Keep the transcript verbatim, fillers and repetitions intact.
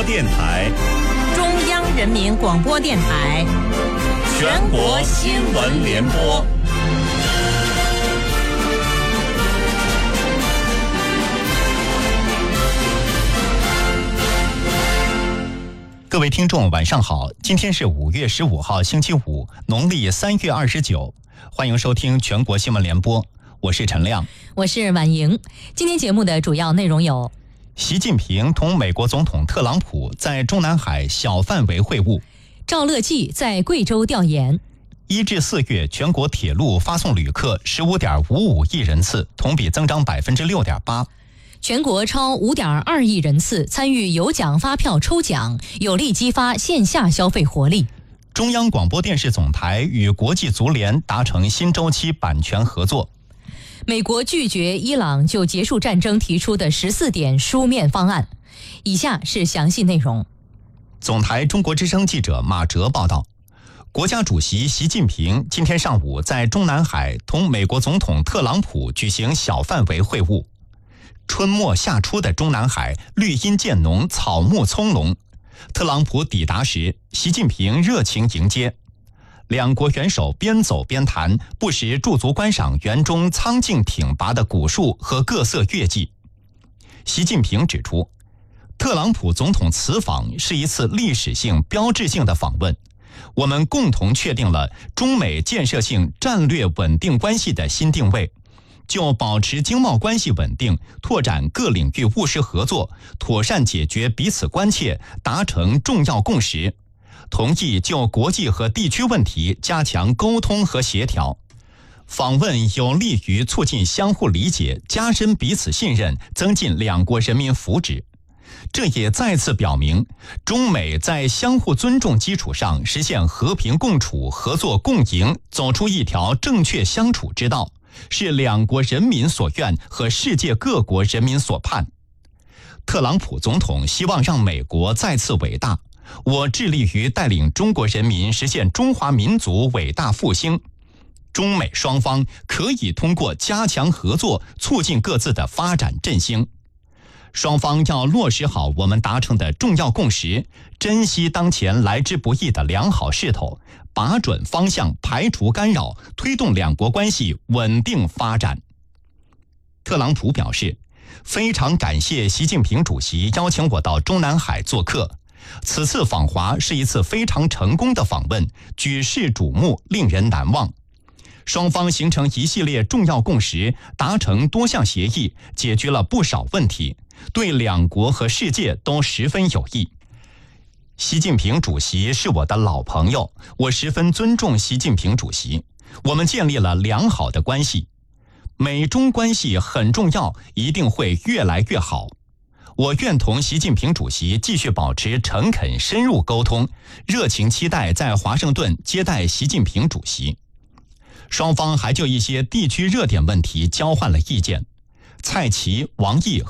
电台， 中央人民广播电台， 全国新闻联播。各位听众晚上好，今天是五月十五号星期五，农历三月二十九，欢迎收听全国新闻联播，我是陈亮， 我是婉莹。今天节目的主要内容有： 习近平同美国总统特朗普在中南海小范围会晤； 赵乐际在贵州调研； 一至四月全国铁路发送旅客十五点五五亿人次，同比增长百分之六点八。 全国超五点二亿人次参与有奖发票抽奖，有力激发线下消费活力。 中央广播电视总台与国际足联达成新周期版权合作。 美国拒绝伊朗就结束战争提出的十四点书面方案。以下是详细内容。 总台中国之声记者马哲报道，国家主席习近平今天上午在中南海同美国总统特朗普举行小范围会晤。春末夏初的中南海绿荫渐浓，草木葱茏。特朗普抵达时，习近平热情迎接。两国元首边走边谈，不时驻足观赏园中苍劲挺拔的古树和各色月季。习近平指出，特朗普总统此访是一次历史性标志性的访问，我们共同确定了中美建设性战略稳定关系的新定位，就保持经贸关系稳定，拓展各领域务实合作，妥善解决彼此关切，达成重要共识。同意就国际和地区问题加强沟通和协调。访问有利于促进相互理解，加深彼此信任，增进两国人民福祉。这也再次表明，中美在相互尊重基础上实现和平共处、合作共赢，走出一条正确相处之道，是两国人民所愿和世界各国人民所盼。特朗普总统希望让美国再次伟大，我致力于带领中国人民实现中华民族伟大复兴。中美双方可以通过加强合作，促进各自的发展振兴。双方要落实好我们达成的重要共识，珍惜当前来之不易的良好势头，把准方向，排除干扰，推动两国关系稳定发展。特朗普表示，非常感谢习近平主席邀请我到中南海做客，此次访华是一次非常成功的访问，举世瞩目，令人难忘。双方形成一系列重要共识，达成多项协议，解决了不少问题，对两国和世界都十分有益。习近平主席是我的老朋友，我十分尊重习近平主席，我们建立了良好的关系。美中关系很重要，一定会越来越好。我愿同习近平主席继续保持诚恳深入沟通，热情期待在华盛顿接待习近平主席。双方还就一些地区热点问题交换了意见。蔡奇、王毅